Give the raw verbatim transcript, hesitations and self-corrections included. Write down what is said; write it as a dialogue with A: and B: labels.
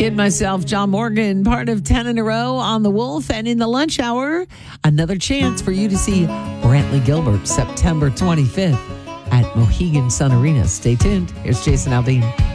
A: Kid myself, John Morgan, part of ten in a row on The Wolf. And in the lunch hour, another chance for you to see Brantley Gilbert September twenty-fifth at Mohegan Sun Arena. Stay tuned. Here's Jason Aldean.